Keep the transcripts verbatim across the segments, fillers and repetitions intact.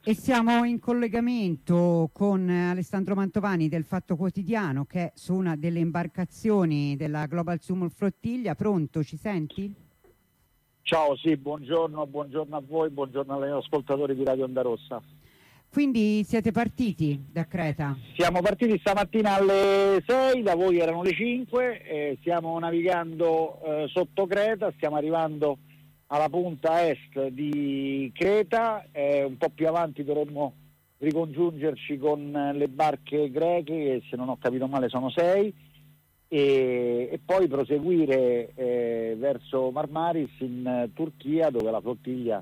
E siamo in collegamento con Alessandro Mantovani del Fatto Quotidiano, che è su una delle imbarcazioni della Global Summer Flottiglia. Pronto, ci senti? Ciao, sì, buongiorno, buongiorno a voi, buongiorno agli ascoltatori di Radio Onda Rossa. Quindi siete partiti da Creta? Siamo partiti stamattina alle sei, da voi erano le cinque, eh, stiamo navigando eh, sotto Creta, stiamo arrivando alla punta est di Creta, eh, un po' più avanti dovremmo ricongiungerci con le barche greche, che se non ho capito male sono sei, e, e poi proseguire eh, verso Marmaris in eh, Turchia, dove la flottiglia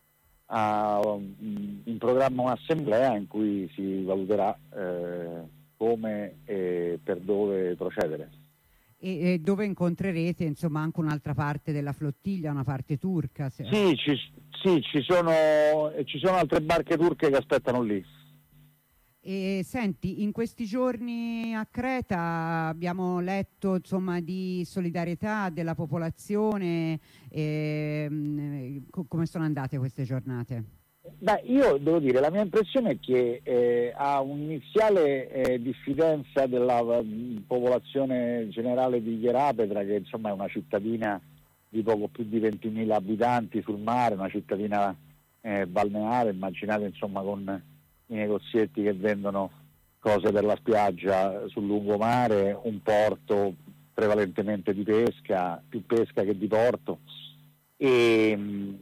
ha um, in programma un'assemblea in cui si valuterà eh, come e per dove procedere. E, e dove incontrerete insomma anche un'altra parte della flottiglia, una parte turca? Se... Sì, ci, sì ci, sono, ci sono altre barche turche che aspettano lì. E senti, in questi giorni a Creta abbiamo letto insomma di solidarietà della popolazione, e, co- come sono andate queste giornate? Beh, io devo dire, la mia impressione è che eh, ha un'iniziale eh, diffidenza della mh, popolazione generale di Ierapetra, che insomma è una cittadina di poco più di ventimila abitanti sul mare, una cittadina eh, balneare, immaginate insomma con i negozietti che vendono cose per la spiaggia sul lungomare, un porto prevalentemente di pesca, più pesca che di porto, e mh,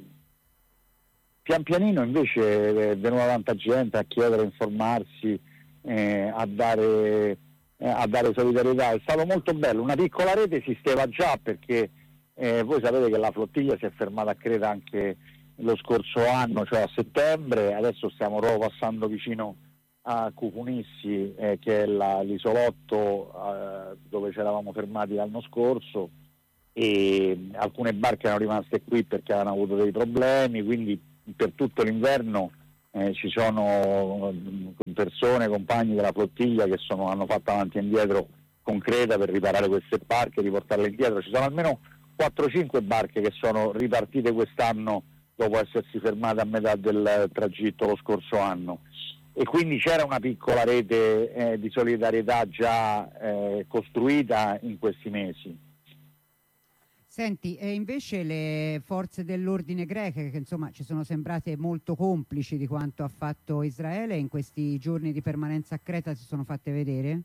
pian pianino invece è venuta tanta gente a chiedere, a informarsi, eh, a dare eh, a dare solidarietà. È stato molto bello, una piccola rete esisteva già, perché eh, voi sapete che la flottiglia si è fermata a Creta anche lo scorso anno, cioè a settembre. Adesso stiamo proprio passando vicino a Cufunissi, eh, che è la, l'isolotto eh, dove ci eravamo fermati l'anno scorso, e alcune barche erano rimaste qui perché avevano avuto dei problemi, quindi per tutto l'inverno eh, ci sono persone, compagni della flottiglia che sono, hanno fatto avanti e indietro con Creta per riparare queste barche, riportarle indietro. Ci sono almeno quattro cinque barche che sono ripartite quest'anno dopo essersi fermate a metà del tragitto lo scorso anno, e quindi c'era una piccola rete eh, di solidarietà già eh, costruita in questi mesi. Senti, e invece le forze dell'ordine greche, che insomma ci sono sembrate molto complici di quanto ha fatto Israele, in questi giorni di permanenza a Creta si sono fatte vedere?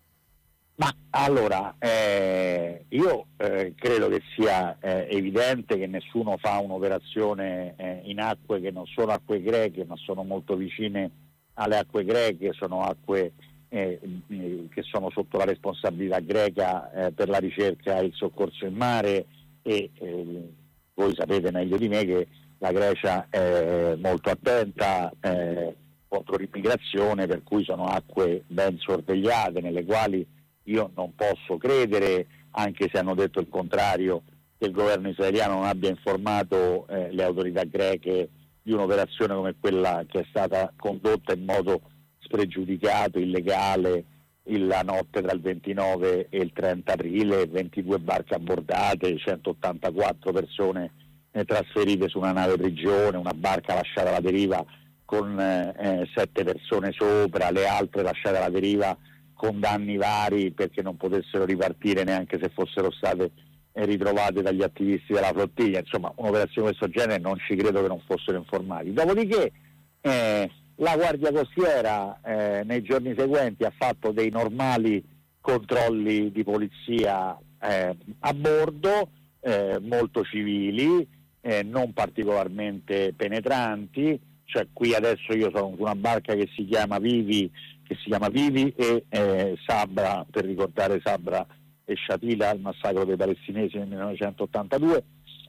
Ma allora, eh, io eh, credo che sia eh, evidente che nessuno fa un'operazione eh, in acque che non sono acque greche, ma sono molto vicine alle acque greche, sono acque eh, che sono sotto la responsabilità greca eh, per la ricerca e il soccorso in mare, e eh, voi sapete meglio di me che la Grecia è molto attenta eh, contro l'immigrazione, per cui sono acque ben sorvegliate, nelle quali io non posso credere, anche se hanno detto il contrario, che il governo israeliano non abbia informato eh, le autorità greche di un'operazione come quella che è stata condotta in modo spregiudicato, illegale, la notte tra il ventinove e il trenta aprile, ventidue barche abbordate, centottantaquattro persone eh, trasferite su una nave prigione, una barca lasciata alla deriva con eh, sette persone sopra, le altre lasciate alla deriva con danni vari perché non potessero ripartire neanche se fossero state eh, ritrovate dagli attivisti della flottiglia. Insomma, un'operazione di questo genere non ci credo che non fossero informati. Dopodiché eh, la Guardia Costiera eh, nei giorni seguenti ha fatto dei normali controlli di polizia eh, a bordo, eh, molto civili, eh, non particolarmente penetranti. Cioè, qui adesso io sono su una barca che si chiama Vivi, che si chiama Vivi e eh, Sabra, per ricordare Sabra e Shatila, il massacro dei palestinesi nel millenovecentottantadue,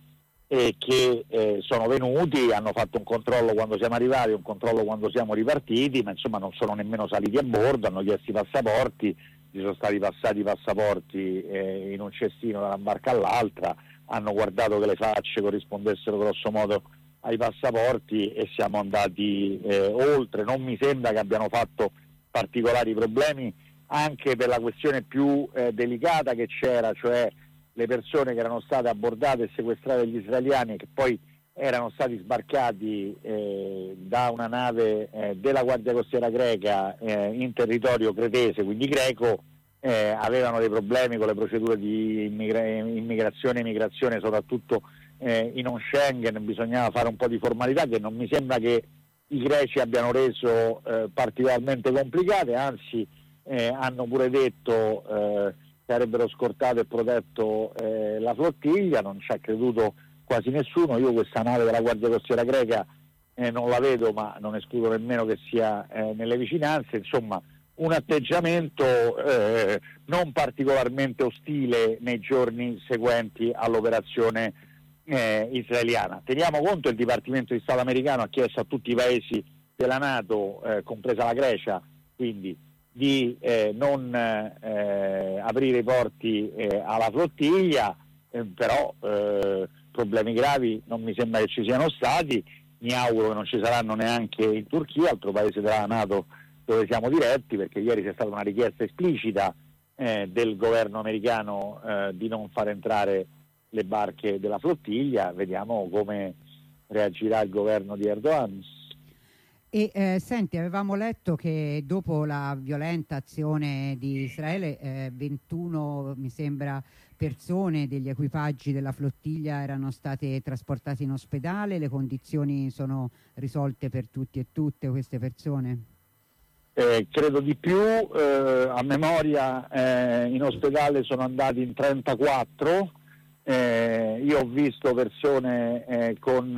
e che eh, sono venuti, hanno fatto un controllo quando siamo arrivati, un controllo quando siamo ripartiti, ma insomma non sono nemmeno saliti a bordo, hanno chiesto i passaporti, gli sono stati passati i passaporti eh, in un cestino da una barca all'altra, hanno guardato che le facce corrispondessero grosso modo ai passaporti e siamo andati eh, oltre. Non mi sembra che abbiano fatto particolari problemi, anche per la questione più eh, delicata che c'era, cioè le persone che erano state abbordate e sequestrate dagli israeliani, che poi erano stati sbarcati eh, da una nave eh, della Guardia Costiera greca eh, in territorio cretese, quindi greco, eh, avevano dei problemi con le procedure di immigra- immigrazione e migrazione, soprattutto eh, in non Schengen, bisognava fare un po' di formalità che non mi sembra che i greci abbiano reso eh, particolarmente complicate, anzi eh, hanno pure detto eh, che avrebbero scortato e protetto eh, la flottiglia, non ci ha creduto quasi nessuno. Io questa nave della Guardia Costiera greca eh, non la vedo, ma non escludo nemmeno che sia eh, nelle vicinanze. Insomma, un atteggiamento eh, non particolarmente ostile nei giorni seguenti all'operazione eh, israeliana. Teniamo conto, il Dipartimento di Stato americano ha chiesto a tutti i paesi della NATO, eh, compresa la Grecia, quindi di eh, non eh, aprire i porti eh, alla flottiglia, eh, però eh, problemi gravi non mi sembra che ci siano stati, mi auguro che non ci saranno neanche in Turchia, altro paese della NATO dove siamo diretti, perché ieri c'è stata una richiesta esplicita eh, del governo americano eh, di non far entrare le barche della flottiglia. Vediamo come reagirà il governo di Erdogan. E eh, senti, avevamo letto che dopo la violenta azione di Israele eh, ventuno, mi sembra, persone degli equipaggi della flottiglia erano state trasportate in ospedale. Le condizioni sono risolte per tutti e tutte queste persone? Eh, credo di più, eh, a memoria eh, in ospedale sono andati in trentaquattro, eh, io ho visto persone eh, con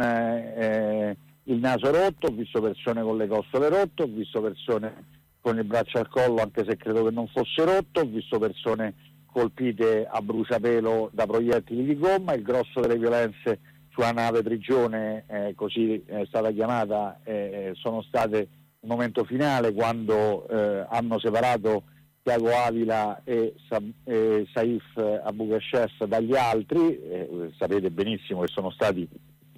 eh, il naso rotto, ho visto persone con le costole rotte, ho visto persone con il braccio al collo anche se credo che non fosse rotto, ho visto persone colpite a bruciapelo da proiettili di gomma. Il grosso delle violenze sulla nave Prigione, eh, così è stata chiamata, eh, sono state il momento finale quando eh, hanno separato Tiago Avila e, Sa- e Saif Abu Kashef dagli altri. Eh, sapete benissimo che sono stati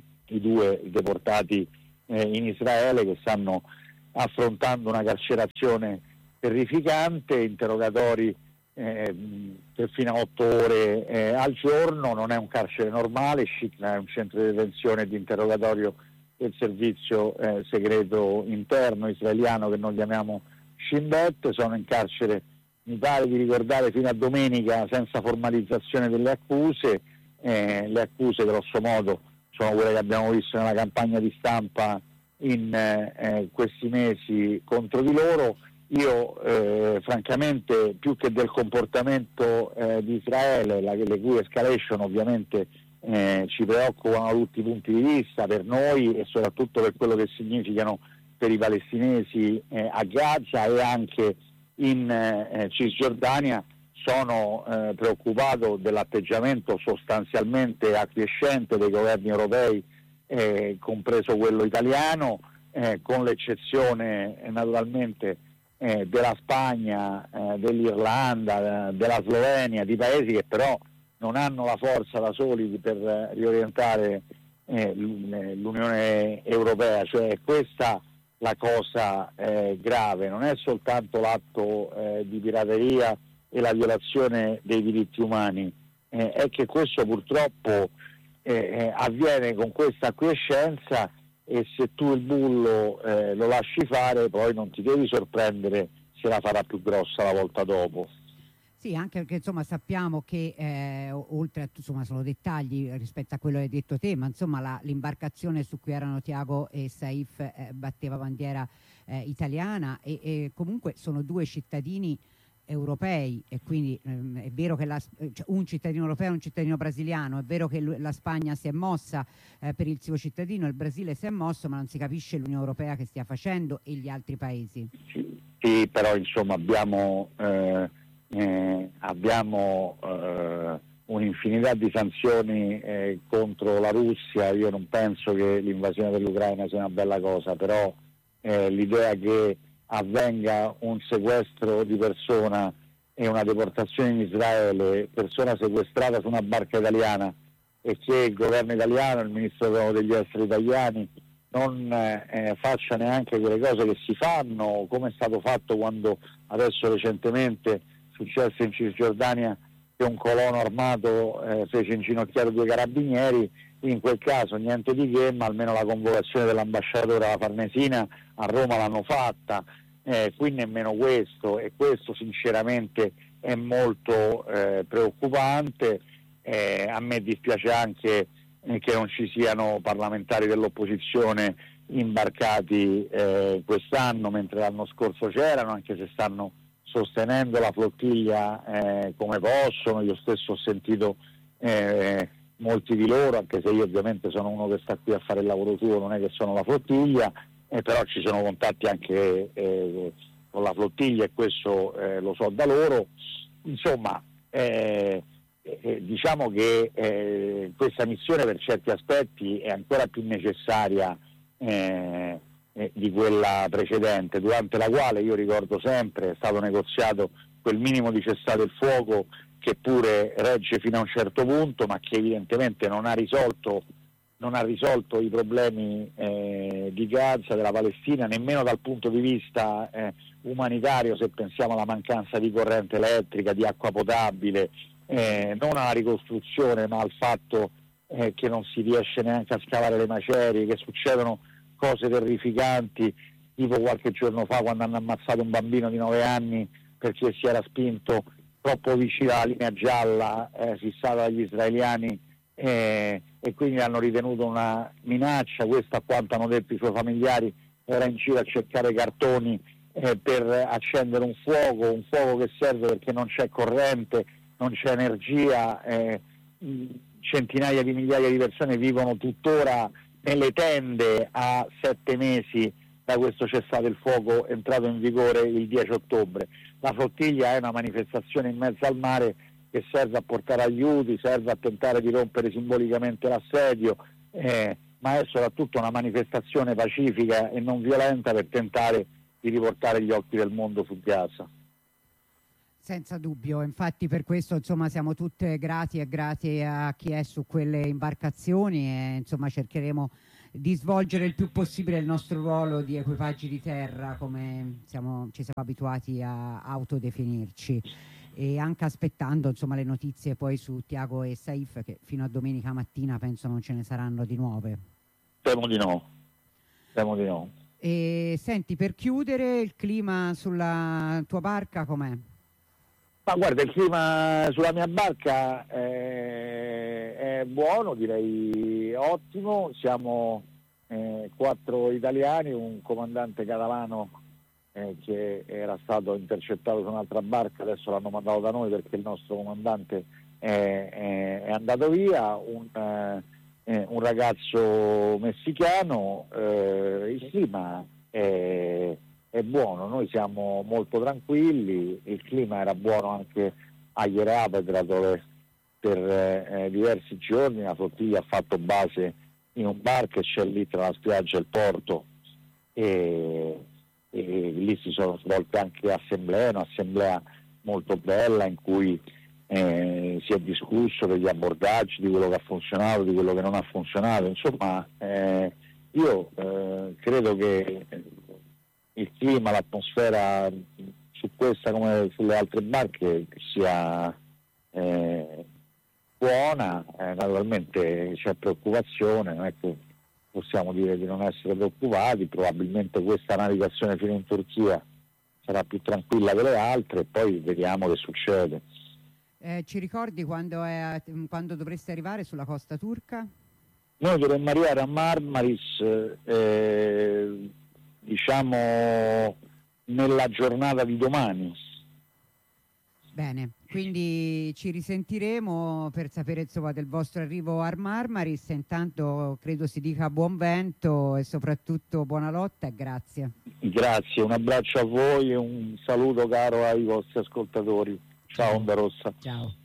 i due deportati eh, in Israele, che stanno affrontando una carcerazione terrificante, interrogatori eh, per fino a otto ore eh, al giorno. Non è un carcere normale, Shikna è un centro di detenzione e di interrogatorio del servizio eh, segreto interno israeliano che noi chiamiamo Shin Bet. Sono in carcere, mi pare di ricordare, fino a domenica senza formalizzazione delle accuse. Eh, le accuse grosso modo sono quelle che abbiamo visto nella campagna di stampa in eh, questi mesi contro di loro. Io eh, francamente, più che del comportamento eh, di Israele, la, le cui escalation ovviamente eh, ci preoccupano da tutti i punti di vista, per noi e soprattutto per quello che significano per i palestinesi eh, a Gaza e anche in eh, Cisgiordania, sono eh, preoccupato dell'atteggiamento sostanzialmente acquiescente dei governi europei, eh, compreso quello italiano, eh, con l'eccezione eh, naturalmente eh, della Spagna, eh, dell'Irlanda, eh, della Slovenia, di paesi che però non hanno la forza da soli per eh, riorientare eh, l'Unione Europea. Cioè, questa la cosa eh, grave, non è soltanto l'atto eh, di pirateria e la violazione dei diritti umani, eh, è che questo purtroppo eh, avviene con questa acquiescenza, e se tu il bullo eh, lo lasci fare poi non ti devi sorprendere se la farà più grossa la volta dopo. Sì, anche perché insomma sappiamo che eh, oltre a, insomma, sono dettagli rispetto a quello che hai detto te, ma insomma la, l'imbarcazione su cui erano Tiago e Saif eh, batteva bandiera eh, italiana e, e comunque sono due cittadini europei, e quindi ehm, è vero che la, cioè, un cittadino europeo e un cittadino brasiliano, è vero che l- la Spagna si è mossa eh, per il suo cittadino, il Brasile si è mosso, ma non si capisce l'Unione Europea che stia facendo e gli altri paesi. Sì, sì, però insomma abbiamo eh, eh, abbiamo eh, un'infinità di sanzioni eh, contro la Russia. Io non penso che l'invasione dell'Ucraina sia una bella cosa, però eh, l'idea che avvenga un sequestro di persona e una deportazione in Israele, persona sequestrata su una barca italiana, e che il governo italiano, il ministro degli esteri italiani non eh, faccia neanche quelle cose che si fanno, come è stato fatto quando adesso recentemente successo in Cisgiordania che un colono armato eh, fece inginocchiare due carabinieri, in quel caso niente di che, ma almeno la convocazione dell'ambasciatore alla Farnesina a Roma l'hanno fatta, eh, qui nemmeno questo, e questo sinceramente è molto eh, preoccupante. Eh, a me dispiace anche eh, che non ci siano parlamentari dell'opposizione imbarcati eh, quest'anno, mentre l'anno scorso c'erano, anche se stanno sostenendo la flottiglia eh, come possono. Io stesso ho sentito eh, molti di loro, anche se io ovviamente sono uno che sta qui a fare il lavoro suo, non è che sono la flottiglia, eh, però ci sono contatti anche eh, con la flottiglia e questo eh, lo so da loro. Insomma, eh, eh, diciamo che eh, questa missione per certi aspetti è ancora più necessaria eh, eh, di quella precedente, durante la quale, io ricordo sempre, è stato negoziato quel minimo di cessate il fuoco che pure regge fino a un certo punto, ma che evidentemente non ha risolto non ha risolto i problemi eh, di Gaza, della Palestina, nemmeno dal punto di vista eh, umanitario, se pensiamo alla mancanza di corrente elettrica, di acqua potabile, eh, non alla ricostruzione, ma al fatto eh, che non si riesce neanche a scavare le macerie, che succedono cose terrificanti, tipo qualche giorno fa quando hanno ammazzato un bambino di nove anni perché si era spinto troppo vicino alla linea gialla eh, fissata dagli israeliani, eh, e quindi hanno ritenuto una minaccia. Questo, a quanto hanno detto i suoi familiari, era in giro a cercare cartoni eh, per accendere un fuoco, un fuoco che serve perché non c'è corrente, non c'è energia, eh, centinaia di migliaia di persone vivono tuttora nelle tende a sette mesi da questo cessate il fuoco entrato in vigore il dieci ottobre. La flottiglia è una manifestazione in mezzo al mare che serve a portare aiuti, serve a tentare di rompere simbolicamente l'assedio, eh, ma è soprattutto una manifestazione pacifica e non violenta per tentare di riportare gli occhi del mondo su Gaza. Senza dubbio, infatti per questo insomma siamo tutte grati e grati a chi è su quelle imbarcazioni e insomma cercheremo di svolgere il più possibile il nostro ruolo di equipaggi di terra, come siamo, ci siamo abituati a autodefinirci, e anche aspettando insomma le notizie poi su Tiago e Saif, che fino a domenica mattina penso non ce ne saranno di nuove. Temo di no, temo di no. E senti, per chiudere, il clima sulla tua barca com'è? Ma guarda, il clima sulla mia barca è, è buono, direi ottimo. Siamo eh, quattro italiani, un comandante catalano eh, che era stato intercettato su un'altra barca, adesso l'hanno mandato da noi perché il nostro comandante è, è, è andato via, un, eh, un ragazzo messicano. Eh, il clima è... è buono, noi siamo molto tranquilli, il clima era buono anche a Hierapetra dove per eh, diversi giorni la flottiglia ha fatto base in un bar che c'è lì tra la spiaggia e il porto, e, e lì si sono svolte anche assemblee, un'assemblea molto bella in cui eh, si è discusso degli abbordaggi, di quello che ha funzionato, di quello che non ha funzionato. Insomma, eh, io eh, credo che il clima, l'atmosfera su questa come sulle altre barche sia eh, buona. Eh, naturalmente c'è preoccupazione, non è che possiamo dire di non essere preoccupati, probabilmente questa navigazione fino in Turchia sarà più tranquilla delle altre e poi vediamo che succede. Eh, ci ricordi quando, è, quando dovreste arrivare sulla costa turca? Noi dovremmo arrivare a Marmaris eh, diciamo nella giornata di domani. Bene, quindi ci risentiremo per sapere insomma del vostro arrivo a Marmaris. Intanto credo si dica buon vento e soprattutto buona lotta e grazie. Grazie, un abbraccio a voi e un saluto caro ai vostri ascoltatori. Ciao Onda Rossa. Ciao.